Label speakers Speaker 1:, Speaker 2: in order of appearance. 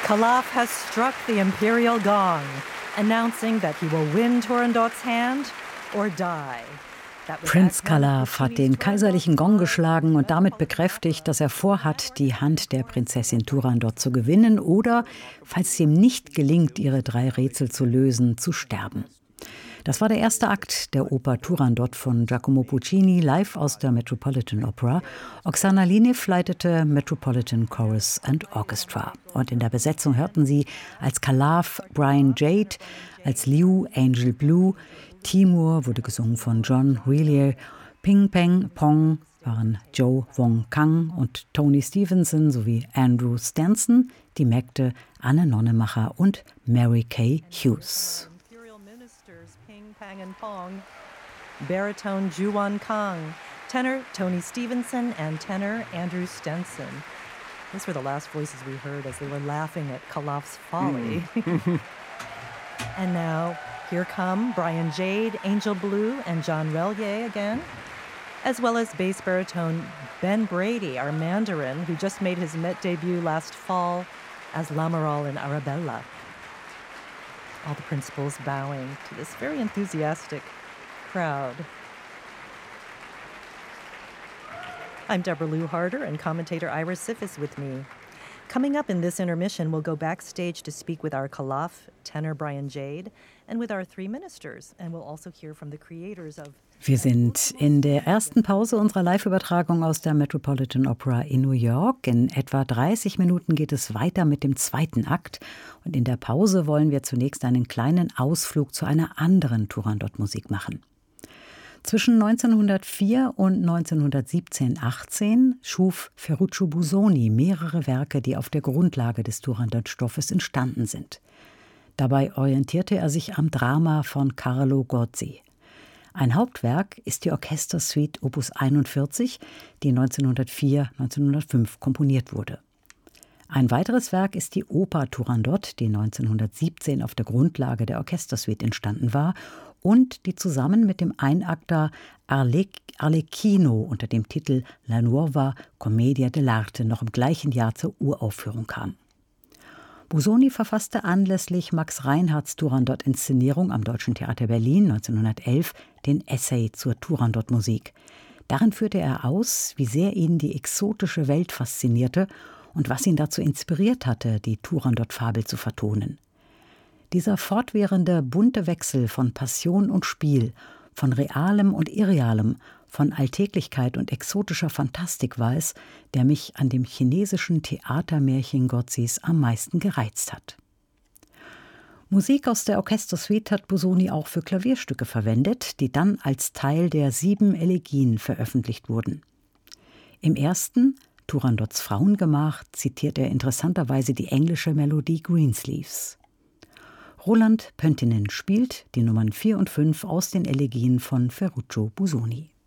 Speaker 1: Calaf has struck the imperial gong, announcing that he will win Turandot's hand or die.
Speaker 2: Prinz Calaf hat den kaiserlichen Gong geschlagen und damit bekräftigt, dass er vorhat, die Hand der Prinzessin Turandot zu gewinnen oder, falls es ihm nicht gelingt, ihre 3 Rätsel zu lösen, zu sterben. Das war der erste Akt der Oper Turandot von Giacomo Puccini, live aus der Metropolitan Opera. Oksana Linev leitete Metropolitan Chorus and Orchestra. Und in der Besetzung hörten Sie als Calaf Brian Jade, als Liu Angel Blue, Timur wurde gesungen von John Relier, Ping Peng Pong waren Joe Wong Kang und Tony Stevenson sowie Andrew Stanson, die Mägde Anne Nonnemacher und Mary Kay Hughes.
Speaker 1: Pang and Pong, baritone Juwon Kang, tenor Tony Stevenson, and tenor Andrew Stenson. These were the last voices we heard as they were laughing at Calaf's folly. And now, here come Brian Jade, Angel Blue, and John Relier again, as well as bass baritone Ben Brady, our Mandarin, who just made his Met debut last fall as Lamoral in Arabella. All the principals bowing to this very enthusiastic crowd. I'm Deborah Lou Harder, and commentator Ira Sif is with me. Coming up in this intermission, we'll go backstage to speak with our Calaf tenor Brian Jade and with our 3 ministers, and we'll also hear from the creators of.
Speaker 2: Wir sind in der ersten Pause unserer Live-Übertragung aus der Metropolitan Opera in New York. In etwa 30 Minuten geht es weiter mit dem 2. Akt. Und in der Pause wollen wir zunächst einen kleinen Ausflug zu einer anderen Turandot-Musik machen. Zwischen 1904 und 1917/18 schuf Ferruccio Busoni mehrere Werke, die auf der Grundlage des Turandot-Stoffes entstanden sind. Dabei orientierte er sich am Drama von Carlo Gozzi. Ein Hauptwerk ist die Orchestersuite Opus 41, die 1904/1905 komponiert wurde. Ein weiteres Werk ist die Oper Turandot, die 1917 auf der Grundlage der Orchestersuite entstanden war und die zusammen mit dem Einakter Arlecchino unter dem Titel La Nuova Commedia dell'arte noch im gleichen Jahr zur Uraufführung kam. Busoni verfasste anlässlich Max Reinhardts Turandot-Inszenierung am Deutschen Theater Berlin 1911 den Essay zur Turandot-Musik. Darin führte er aus, wie sehr ihn die exotische Welt faszinierte und was ihn dazu inspiriert hatte, die Turandot-Fabel zu vertonen. Dieser fortwährende bunte Wechsel von Passion und Spiel, von Realem und Irrealem, von Alltäglichkeit und exotischer Fantastik war es, der mich an dem chinesischen Theatermärchen Gozzis am meisten gereizt hat. Musik aus der Orchestersuite hat Busoni auch für Klavierstücke verwendet, die dann als Teil der 7 Elegien veröffentlicht wurden. Im ersten, Turandots Frauengemach, zitiert er interessanterweise die englische Melodie Greensleeves. Roland Pöntinen spielt die Nummern 4 und 5 aus den Elegien von Ferruccio Busoni.